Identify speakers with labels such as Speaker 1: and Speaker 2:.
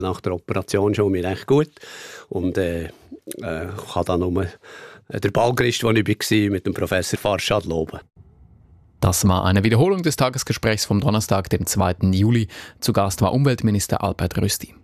Speaker 1: Nach der Operation schon mir recht gut und kann dann nur der Ballchrist, wo ich war, mit dem Professor Farshad loben.
Speaker 2: Das war eine Wiederholung des Tagesgesprächs vom Donnerstag, dem 2. Juli. Zu Gast war Umweltminister Alper Rösti.